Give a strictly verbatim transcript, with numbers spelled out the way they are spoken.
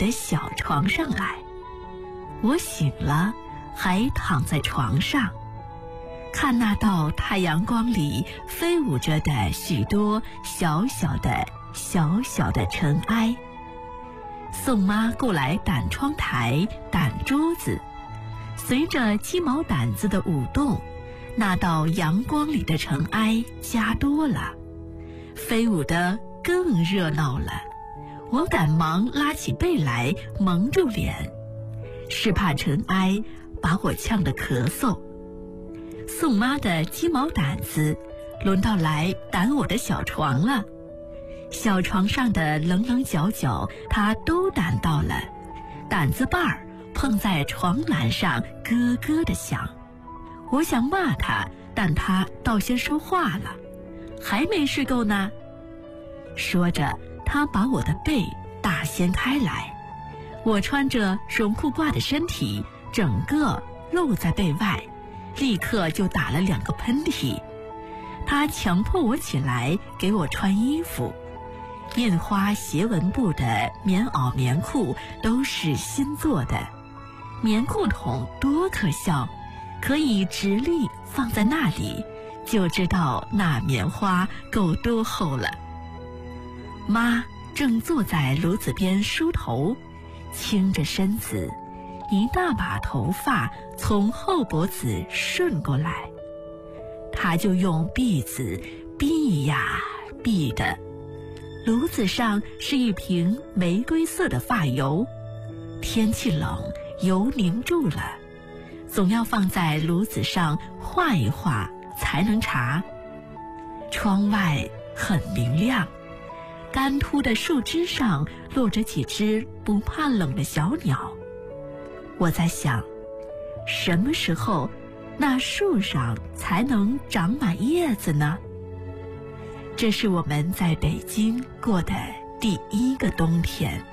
的小床上来。我醒了，还躺在床上，看那道太阳光里飞舞着的许多小小的小小的尘埃。宋妈过来掸窗台，掸桌子，随着鸡毛掸子的舞动，那道阳光里的尘埃加多了，飞舞得更热闹了。我赶忙拉起被来蒙住脸，是怕尘埃把我呛得咳嗽。宋妈的鸡毛掸子轮到来掸我的小床了，小床上的棱棱角角她都掸到了，掸子把儿碰在床栏上咯咯地响。我想骂她，但她倒先说话了，还没睡够呢。说着，她把我的被大掀开来，我穿着绒裤褂的身体整个露在被外，立刻就打了两个喷嚏。她强迫我起来给我穿衣服，印花斜纹布的棉袄棉裤都是新做的，棉裤筒多可笑，可以直立放在那里，就知道那棉花够多厚了。妈正坐在炉子边梳头，倾着身子，一大把头发从后脖子顺过来，她就用篦子篦呀篦的。炉子上是一瓶玫瑰色的发油，天气冷，油凝住了，总要放在炉子上化一化才能查。窗外很明亮，干秃的树枝上落着几只不怕冷的小鸟。我在想，什么时候那树上才能长满叶子呢？这是我们在北京过的第一个冬天。